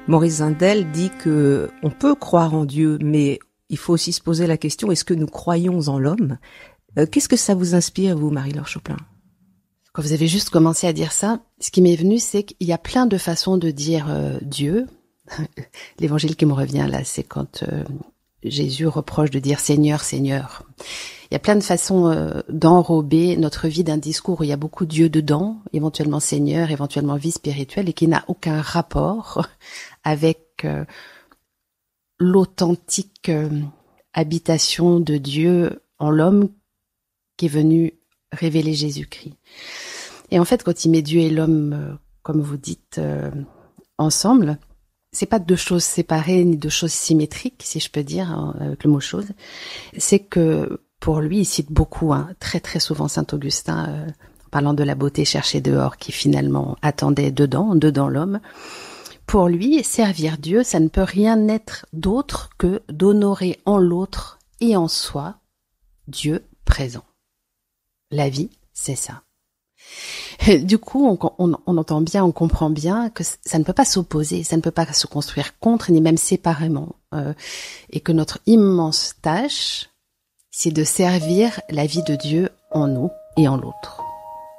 Maurice Zindel dit que on peut croire en Dieu, mais il faut aussi se poser la question, est-ce que nous croyons en l'homme? Qu'est-ce que ça vous inspire, vous, Marie-Laure Choplin? Quand vous avez juste commencé à dire ça, ce qui m'est venu, c'est qu'il y a plein de façons de dire Dieu. L'évangile qui me revient là, c'est quand Jésus reproche de dire Seigneur, Seigneur. Il y a plein de façons d'enrober notre vie d'un discours où il y a beaucoup de Dieu dedans, éventuellement Seigneur, éventuellement vie spirituelle, et qui n'a aucun rapport avec l'authentique habitation de Dieu en l'homme qui est venu révéler Jésus-Christ. Et en fait, quand il met Dieu et l'homme, comme vous dites, ensemble, c'est pas deux choses séparées ni deux choses symétriques, si je peux dire, avec le mot chose. C'est que pour lui, il cite beaucoup, très très souvent Saint Augustin, en parlant de la beauté cherchée dehors, qui finalement attendait dedans l'homme. Pour lui, servir Dieu, ça ne peut rien être d'autre que d'honorer en l'autre et en soi Dieu présent. La vie, c'est ça. Et du coup, on entend bien, on comprend bien que ça ne peut pas s'opposer, ça ne peut pas se construire contre, ni même séparément. Et que notre immense tâche, c'est de servir la vie de Dieu en nous et en l'autre.